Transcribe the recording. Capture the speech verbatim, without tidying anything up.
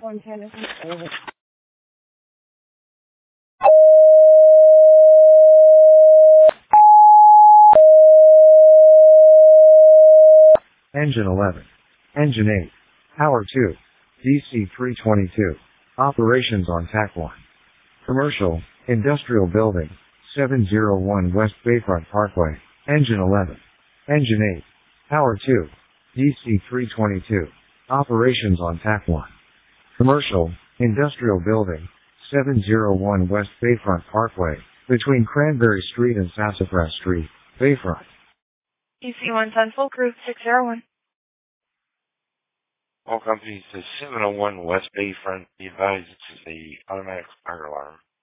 One ten. Engine eleven. Engine eight. Power two. D C three twenty-two. Operations on T A C one. Commercial, Industrial Building, seven oh one West Bayfront Parkway. Engine eleven. Engine eight. Power two. D C three twenty-two. Operations on T A C one. Commercial, Industrial Building, seven oh one West Bayfront Parkway, between Cranberry Street and Sassafras Street, Bayfront. D C one ten full crew, six oh one. All companies to seven oh one West Bayfront. Be advised, this is the automatic fire alarm.